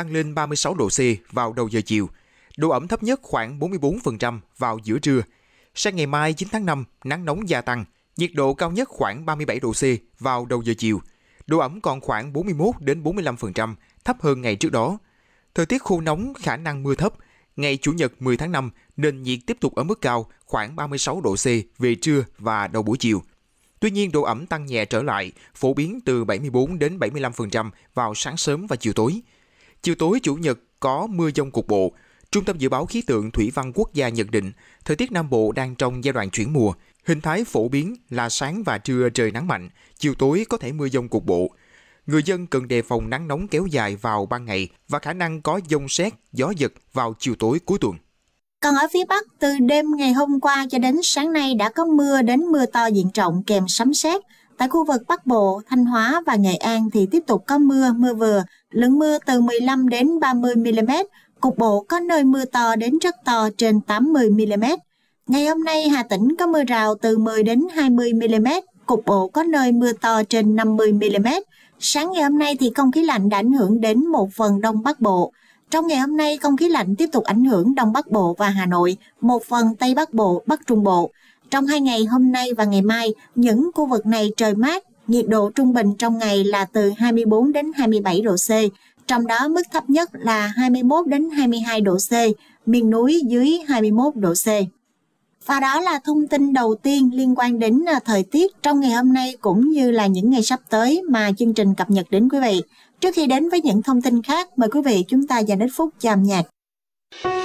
tăng lên 36 độ C vào đầu giờ chiều. Độ ẩm thấp nhất khoảng 44% vào giữa trưa. Sang ngày mai 9 tháng 5, nắng nóng gia tăng, nhiệt độ cao nhất khoảng 37 độ C vào đầu giờ chiều. Độ ẩm còn khoảng 41 đến 45%, thấp hơn ngày trước đó. Thời tiết khô nóng, khả năng mưa thấp. Ngày Chủ nhật 10 tháng 5, nền nhiệt tiếp tục ở mức cao khoảng 36 độ C về trưa và đầu buổi chiều. Tuy nhiên, độ ẩm tăng nhẹ trở lại, phổ biến từ 74 đến 75% vào sáng sớm và chiều tối. Chiều tối Chủ nhật có mưa dông cục bộ. Trung tâm Dự báo Khí tượng Thủy văn Quốc gia nhận định, thời tiết Nam Bộ đang trong giai đoạn chuyển mùa. Hình thái phổ biến là sáng và trưa trời nắng mạnh, chiều tối có thể mưa dông cục bộ. Người dân cần đề phòng nắng nóng kéo dài vào ban ngày và khả năng có dông sét, gió giật vào chiều tối cuối tuần. Còn ở phía Bắc, từ đêm ngày hôm qua cho đến sáng nay đã có mưa đến mưa to diện rộng kèm sấm sét. Tại khu vực Bắc Bộ, Thanh Hóa và Nghệ An thì tiếp tục có mưa, mưa vừa, lượng mưa từ 15 đến 30 mm, cục bộ có nơi mưa to đến rất to trên 80 mm. Ngày hôm nay Hà Tĩnh có mưa rào từ 10 đến 20 mm, cục bộ có nơi mưa to trên 50 mm. Sáng ngày hôm nay thì không khí lạnh đã ảnh hưởng đến một phần Đông Bắc Bộ. Trong ngày hôm nay, không khí lạnh tiếp tục ảnh hưởng Đông Bắc Bộ và Hà Nội, một phần Tây Bắc Bộ, Bắc Trung Bộ. Trong 2 ngày hôm nay và ngày mai, những khu vực này trời mát, nhiệt độ trung bình trong ngày là từ 24 đến 27 độ C, trong đó mức thấp nhất là 21 đến 22 độ C, miền núi dưới 21 độ C. Và đó là thông tin đầu tiên liên quan đến thời tiết trong ngày hôm nay cũng như là những ngày sắp tới mà chương trình cập nhật đến quý vị. Trước khi đến với những thông tin khác, mời quý vị chúng ta dành ít phút cho âm nhạc.